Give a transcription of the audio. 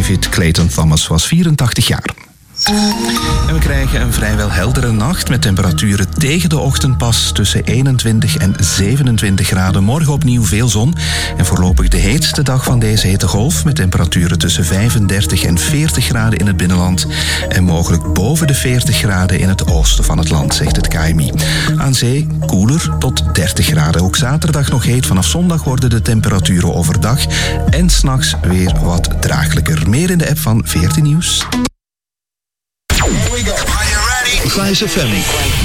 David Clayton Thomas was 84 jaar. En we krijgen een vrijwel heldere nacht met temperaturen tegen de ochtendpas tussen 21 en 27 graden. Morgen opnieuw veel zon en voorlopig de heetste dag van deze hittegolf met temperaturen tussen 35 en 40 graden in het binnenland en mogelijk boven de 40 graden in het oosten van het land, zegt het KMI. Aan zee koeler tot 30 graden. Ook zaterdag nog heet. Vanaf zondag worden de temperaturen overdag en 's nachts weer wat draaglijker. Meer in de app van 14 Nieuws. Here we go. Are you ready? Grijze FM.